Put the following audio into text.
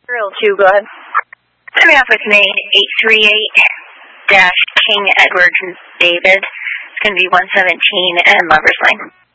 Real 2, go ahead. Coming off with Maine 838-King Edward David. It's going to be 117 and Lover's Lane.